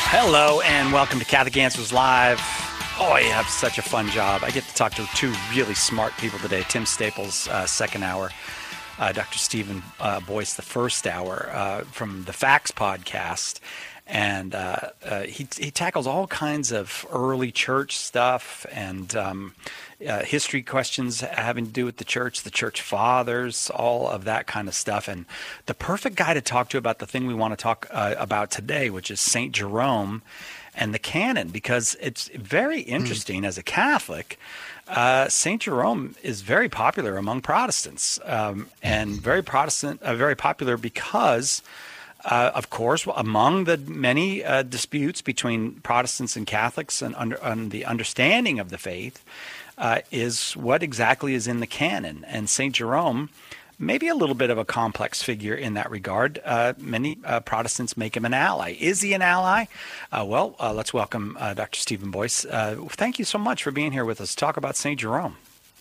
Hello and welcome to Catholic Answers Live. Oh, I have such a fun job. I get to talk to two really smart people today. Tim Staples, second hour. Dr. Stephen Boyce, the first hour from the Facts podcast. And he tackles all kinds of early church stuff and history questions having to do with the church fathers, all of that kind of stuff. And the perfect guy to talk to about the thing we want to talk about today, which is St. Jerome and the canon, because it's very interesting as a Catholic. St. Jerome is very popular among Protestants and very popular because of course, among the many disputes between Protestants and Catholics and on the understanding of the faith is what exactly is in the canon. And St. Jerome may be a little bit of a complex figure in that regard. Many Protestants make him an ally. Is he an ally? Let's welcome Dr. Stephen Boyce. Thank you so much for being here with us to talk about St. Jerome.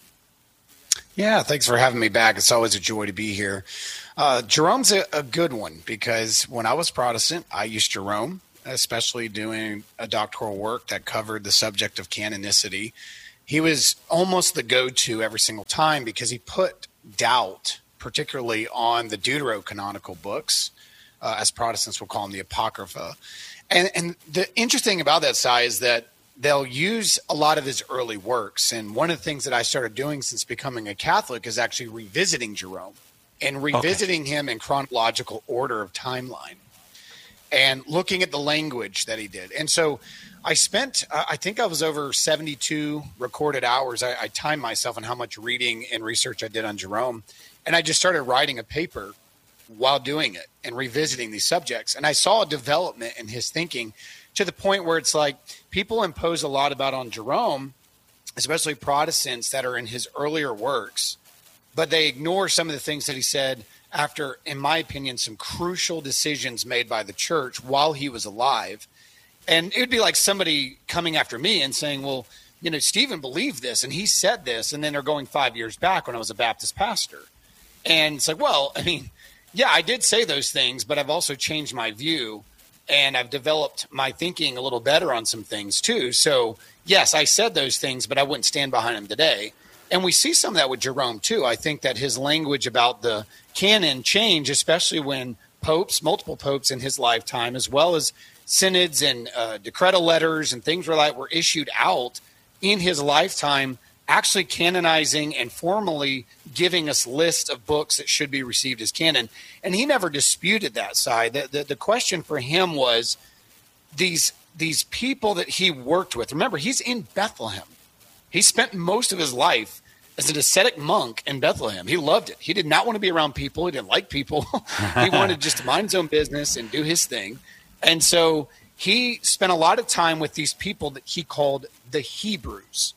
Yeah, thanks for having me back. It's always a joy to be here. Jerome's a good one because when I was Protestant, I used Jerome, especially doing a doctoral work that covered the subject of canonicity. He was almost the go-to every single time because he put doubt, particularly on the deuterocanonical books, as Protestants will call them, the Apocrypha. And the interesting about that, Si, is that they'll use a lot of his early works. And one of the things that I started doing since becoming a Catholic is actually revisiting Jerome and revisiting him in chronological order of timeline and looking at the language that he did. And so I spent, I think I was over 72 recorded hours. I timed myself on how much reading and research I did on Jerome. And I just started writing a paper while doing it and revisiting these subjects. And I saw a development in his thinking to the point where it's like people impose a lot about on Jerome, especially Protestants that are in his earlier works, but they ignore some of the things that he said after, in my opinion, some crucial decisions made by the church while he was alive. And it would be like somebody coming after me and saying, well, you know, Stephen believed this and he said this. And then they're going 5 years back when I was a Baptist pastor. And it's like, well, I mean, yeah, I did say those things, but I've also changed my view and I've developed my thinking a little better on some things too. So yes, I said those things, but I wouldn't stand behind them today. And we see some of that with Jerome too. I think that his language about the canon changed, especially when popes, multiple popes in his lifetime, as well as synods and decretal letters and things were issued out in his lifetime, actually canonizing and formally giving us lists of books that should be received as canon. And he never disputed that side. The question for him was these people that he worked with. Remember, he's in Bethlehem. He spent most of his life as an ascetic monk in Bethlehem. He loved it. He did not want to be around people. He didn't like people. He wanted just to mind his own business and do his thing. And so he spent a lot of time with these people that he called the Hebrews.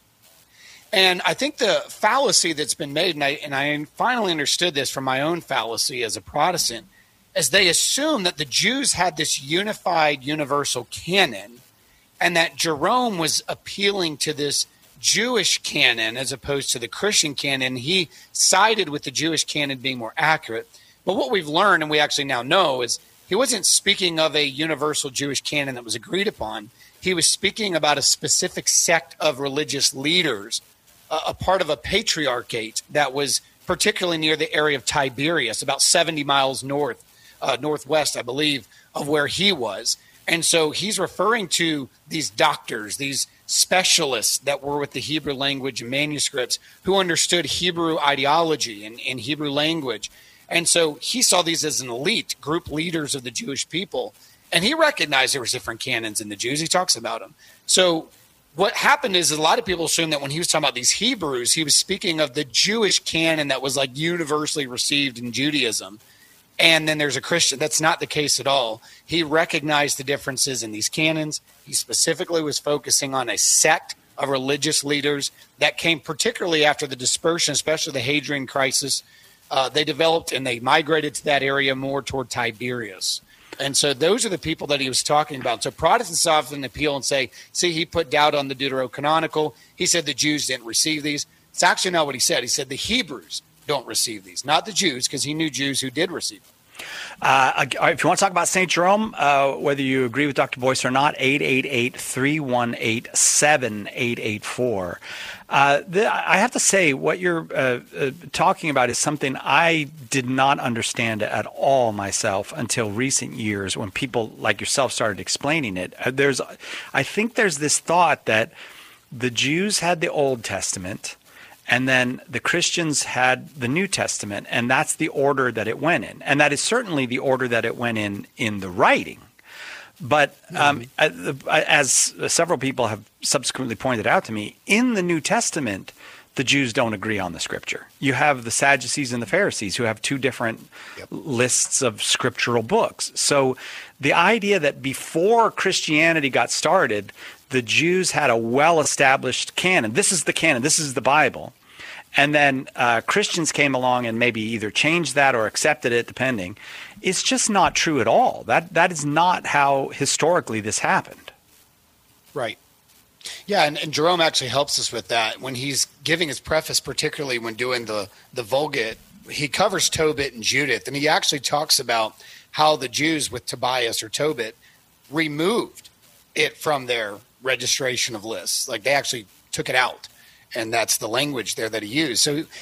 And I think the fallacy that's been made, and I finally understood this from my own fallacy as a Protestant, is they assume that the Jews had this unified universal canon and that Jerome was appealing to this Jewish canon as opposed to the Christian canon. He sided with the Jewish canon being more accurate. But what we've learned, and we actually now know, is he wasn't speaking of a universal Jewish canon that was agreed upon. He was speaking about a specific sect of religious leaders, a part of a patriarchate that was particularly near the area of Tiberias, about 70 miles northwest, I believe, of where he was. And so he's referring to these doctors, these specialists that were with the Hebrew language and manuscripts who understood Hebrew ideology and Hebrew language. And so he saw these as an elite group leaders of the Jewish people. And he recognized there was different canons in the Jews. He talks about them. So what happened is a lot of people assume that when he was talking about these Hebrews, he was speaking of the Jewish canon that was like universally received in Judaism. And then there's a Christian. That's not the case at all. He recognized the differences in these canons. He specifically was focusing on a sect of religious leaders that came particularly after the dispersion, especially the Hadrian crisis. They developed and they migrated to that area more toward Tiberias. And so those are the people that he was talking about. So Protestants often appeal and say, see, he put doubt on the Deuterocanonical. He said the Jews didn't receive these. It's actually not what he said. He said the Hebrews don't receive these, not the Jews, because he knew Jews who did receive them. If you want to talk about St. Jerome, whether you agree with Dr. Boyce or not, 888-318-7884. I have to say, what you're talking about is something I did not understand at all myself until recent years when people like yourself started explaining it. I think there's this thought that the Jews had the Old Testament, and then the Christians had the New Testament, and that's the order that it went in. And that is certainly the order that it went in the writing. But as several people have subsequently pointed out to me, in the New Testament, the Jews don't agree on the scripture. You have the Sadducees and the Pharisees who have two different lists of scriptural books. So the idea that before Christianity got started, the Jews had a well-established canon. This is the canon. This is the Bible. And then Christians came along and maybe either changed that or accepted it, depending. It's just not true at all. That is not how historically this happened. Right. Yeah, and Jerome actually helps us with that. When he's giving his preface, particularly when doing the Vulgate, he covers Tobit and Judith, and he actually talks about how the Jews with Tobias or Tobit removed it from their registration of lists. Like they actually took it out. And that's the language there that he used. So